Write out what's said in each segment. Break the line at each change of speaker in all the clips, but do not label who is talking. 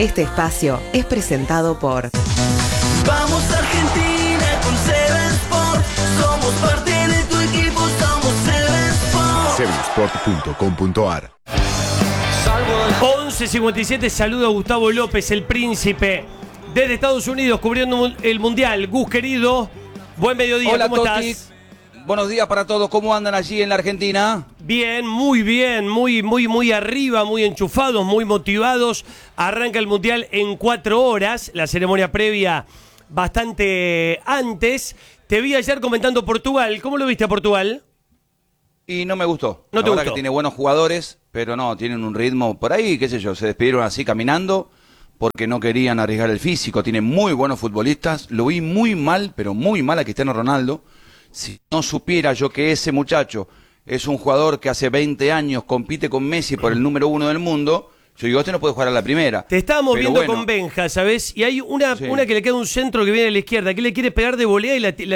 Este espacio es presentado por
Vamos Argentina con Seven Sport. Somos parte de tu equipo, somos Seven Sport.
Sevensport.com.ar.
11:57, saludo a Gustavo López, el príncipe, desde Estados Unidos, cubriendo el Mundial. Gus, querido, buen mediodía.
Hola,
¿Cómo
Toti.
estás?
Buenos días para todos. ¿Cómo andan allí en la Argentina?
Bien, muy arriba, muy enchufados, muy motivados. Arranca el Mundial en 4 horas, la ceremonia previa bastante antes. Te vi ayer comentando Portugal. ¿Cómo lo viste a Portugal?
Y no me gustó.
¿No
la
te
verdad
gustó?
que tiene buenos jugadores, pero no, tienen un ritmo por ahí, qué sé yo, se despidieron así caminando porque no querían arriesgar el físico. Tienen muy buenos futbolistas. Lo vi muy mal, pero muy mal a Cristiano Ronaldo. Si no supiera yo que ese muchacho es un jugador que hace 20 años compite con Messi por el número 1 del mundo, yo digo, este no puede jugar a la primera.
Te estábamos
Pero
viendo
bueno,
con Benja, ¿sabés? Y hay una
Sí.
que le queda un centro que viene a la izquierda, que le quiere pegar de volea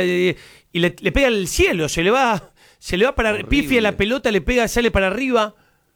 y le pega al cielo, se le va para
Horrible.
pifia la pelota, le pega, sale para arriba.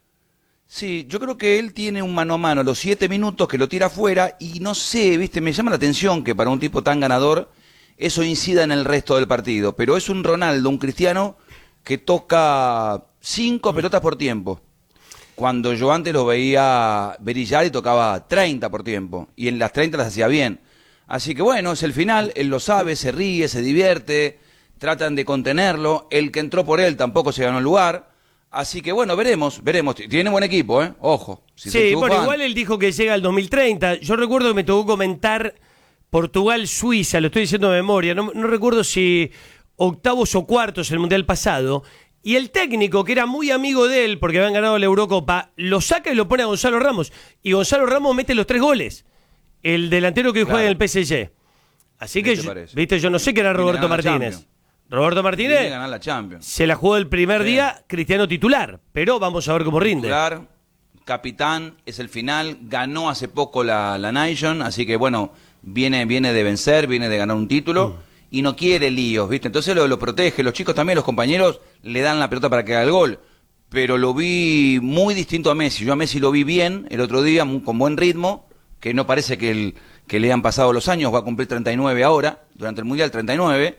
Sí, yo creo que él tiene un mano a mano a los 7 minutos que lo tira afuera y no sé, viste, me llama la atención que para un tipo tan ganador eso incida en el resto del partido. Pero es un Ronaldo, un Cristiano que toca 5 pelotas por tiempo. Cuando yo antes lo veía brillar y tocaba 30 por tiempo. Y en las 30 las hacía bien. Así que bueno, es el final, él lo sabe, se ríe, se divierte, tratan de contenerlo. El que entró por él tampoco se ganó el lugar. Así que bueno, veremos. Tiene buen equipo, ¿eh? Ojo. Si se
Sí,
enchufan.
bueno, igual él dijo que llega al 2030. Yo recuerdo que me tocó comentar Portugal-Suiza, lo estoy diciendo de memoria. No recuerdo si octavos o cuartos el Mundial pasado. Y el técnico, que era muy amigo de él, porque habían ganado la Eurocopa, lo saca y lo pone a Gonzalo Ramos. Y Gonzalo Ramos mete los 3 goles. El delantero que juega en el PSG. Así que,
¿Qué te parece?
viste, yo no sé qué era
Viene a
Roberto
ganar la
Martínez.
Champions.
Roberto
Tiene que
Martínez
ganar la Champions.
se la jugó el primer
Sí.
día, Cristiano titular. Pero vamos a ver cómo rinde.
Titular, capitán, es el final, ganó hace poco la Nation, así que bueno, viene de vencer, viene de ganar un título y no quiere líos, ¿viste? Entonces lo protege, los chicos también, los compañeros le dan la pelota para que haga el gol, pero lo vi muy distinto a Messi. Yo a Messi lo vi bien el otro día, con buen ritmo, que no parece que le han pasado los años, va a cumplir 39 ahora, durante el Mundial 39,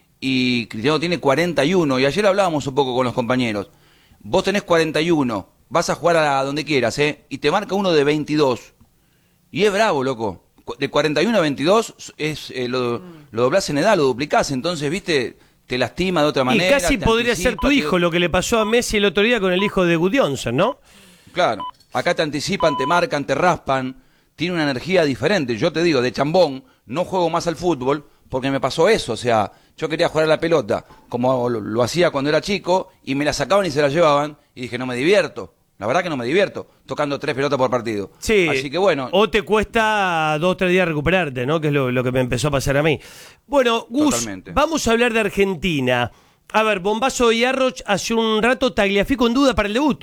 y Cristiano tiene 41, y ayer hablábamos un poco con los compañeros. Vos tenés 41, vas a jugar a donde quieras, y te marca uno de 22. Y es bravo, loco. De 41 a 22 es lo doblás en edad, lo duplicás, entonces, viste, te lastima de otra manera.
Y casi
te
podría
anticipa,
ser tu hijo, lo que le pasó a Messi el otro día con el hijo de Gudjonsen, ¿no?
Claro, acá te anticipan, te marcan, te raspan, tiene una energía diferente. Yo te digo, de chambón, no juego más al fútbol porque me pasó eso, o sea, yo quería jugar a la pelota como lo hacía cuando era chico y me la sacaban y se la llevaban y dije, no me divierto. La verdad que no me divierto, tocando 3 pelotas por partido.
Sí.
Así que bueno.
O te cuesta 2 o 3 días recuperarte, ¿no? Que es lo que me empezó a pasar a mí. Bueno, Gus,
Totalmente.
vamos a hablar de Argentina. A ver, Bombazo y Arroch, hace un rato Tagliafico en duda para el debut.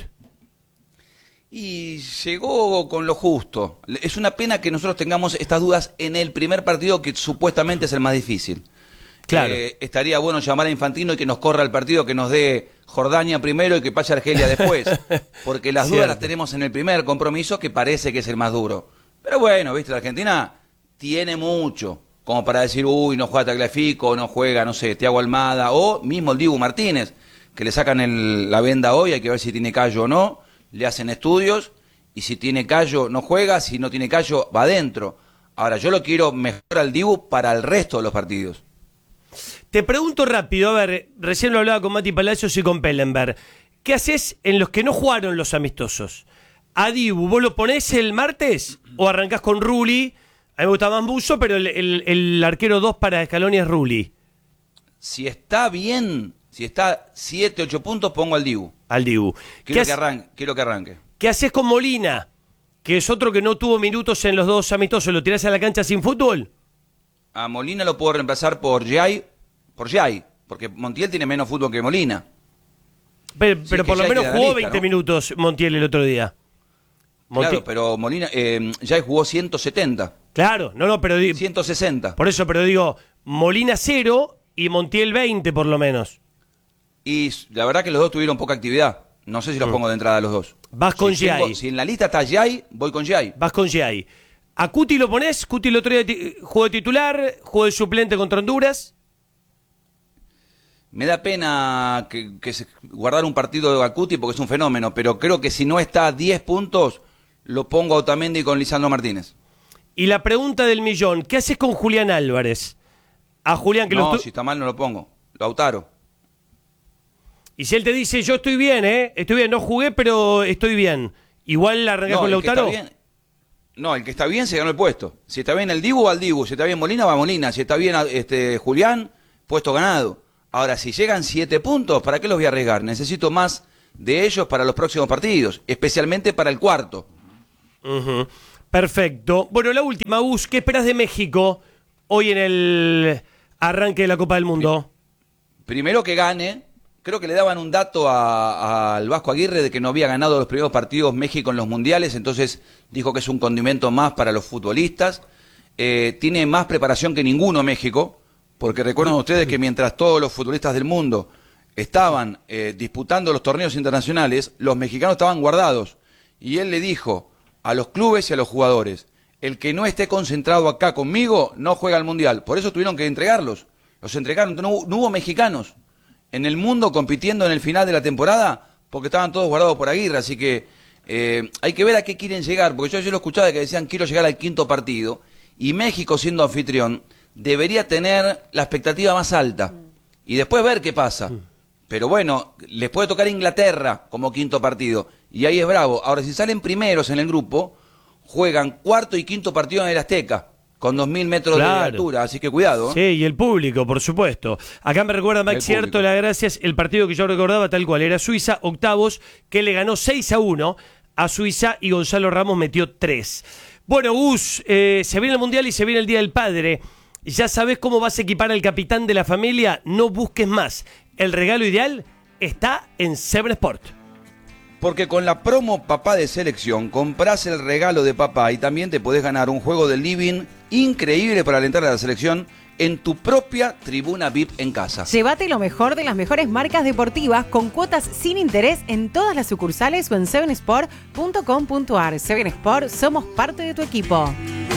Y llegó con lo justo. Es una pena que nosotros tengamos estas dudas en el primer partido que supuestamente es el más difícil.
Claro.
Estaría bueno llamar a Infantino y que nos corra el partido, que nos dé Jordania primero y que pase Argelia después. Porque las dudas
Cierto.
las tenemos en el primer compromiso, que parece que es el más duro. Pero bueno, viste, la Argentina tiene mucho como para decir, uy, no juega Tagliafico, no juega, no sé, Thiago Almada, o mismo el Dibu Martínez, que le sacan la venda hoy, hay que ver si tiene callo o no, le hacen estudios, y si tiene callo no juega, si no tiene callo va adentro. Ahora, yo lo quiero mejor al Dibu para el resto de los partidos.
Te pregunto rápido, a ver, recién lo hablaba con Mati Palacios y con Pellenberg. ¿Qué haces en los que no jugaron los amistosos? A Dibu, ¿vos lo ponés el martes o arrancás con Rulli? A mí me gusta más Buzo, pero el arquero 2 para Scaloni es Rulli.
Si está bien, si está 7, 8 puntos, pongo al Dibu.
Al Dibu.
Quiero que arranque.
¿Qué haces con Molina? Que es otro que no tuvo minutos en los 2 amistosos. ¿Lo tirás a la cancha sin fútbol?
A Molina lo puedo reemplazar por Jai, porque Montiel tiene menos fútbol que Molina.
Pero
Sí, que
por lo
ya
menos
queda
jugó
lista,
20
¿no?
minutos Montiel el otro día.
Claro, pero Molina, Jai jugó 170,
Claro, no, pero
160.
por eso, pero digo, Molina 0 y Montiel 20 por lo menos.
Y la verdad que los dos tuvieron poca actividad. No sé si los pongo de entrada a los dos.
Vas con Giai.
Si en la lista está Jai, voy con Jai.
Vas con Giai. ¿A Cuti lo ponés? Cuti el otro día jugó de titular, jugó de suplente contra Honduras.
Me da pena guardar un partido de Acuti porque es un fenómeno, pero creo que si no está a 10 puntos, lo pongo a Otamendi con Lisandro Martínez.
Y la pregunta del millón, ¿qué haces con Julián Álvarez? A Julián que
No, si está mal no lo pongo. Lautaro.
Y si él te dice, yo estoy bien, estoy bien, no jugué, pero estoy bien. ¿Igual arrancás con Lautaro?
No, el que está bien se ganó el puesto. Si está bien el Dibu, va al Dibu. Si está bien Molina, va Molina. Si está bien Julián, puesto ganado. Ahora, si llegan 7 puntos, ¿para qué los voy a arriesgar? Necesito más de ellos para los próximos partidos, especialmente para el cuarto.
Uh-huh. Perfecto. Bueno, la última, Gus, ¿qué esperas de México hoy en el arranque de la Copa del Mundo?
Primero que gane. Creo que le daban un dato al Vasco Aguirre de que no había ganado los primeros partidos México en los mundiales, entonces dijo que es un condimento más para los futbolistas. Tiene más preparación que ninguno México, porque recuerden ustedes que mientras todos los futbolistas del mundo estaban disputando los torneos internacionales, los mexicanos estaban guardados. Y él le dijo a los clubes y a los jugadores, el que no esté concentrado acá conmigo no juega al mundial. Por eso tuvieron que entregarlos. Los entregaron, no hubo mexicanos en el mundo compitiendo en el final de la temporada porque estaban todos guardados por Aguirre, así que hay que ver a qué quieren llegar, porque yo lo escuchaba que decían quiero llegar al 5º partido, y México siendo anfitrión debería tener la expectativa más alta y después ver qué pasa. Pero bueno, les puede tocar Inglaterra como 5º partido y ahí es bravo. Ahora, si salen primeros en el grupo, juegan 4º y 5º partido en el Azteca con 2.000 metros de altura, así que cuidado.
Sí, y el público, por supuesto. Acá me recuerda Max Cierto, las gracias, el partido que yo recordaba tal cual, era Suiza, octavos, que le ganó 6-1 a Suiza y Gonzalo Ramos metió 3. Bueno, Gus, se viene el Mundial y se viene el Día del Padre. ¿Ya sabés cómo vas a equipar al capitán de la familia? No busques más. El regalo ideal está en 7 Sport.
Porque con la promo Papá de Selección comprás el regalo de papá y también te podés ganar un juego de living increíble para alentar a la selección en tu propia tribuna VIP en casa.
Llévate lo mejor de las mejores marcas deportivas con cuotas sin interés en todas las sucursales o en 7sport.com.ar. 7sport, somos parte de tu equipo.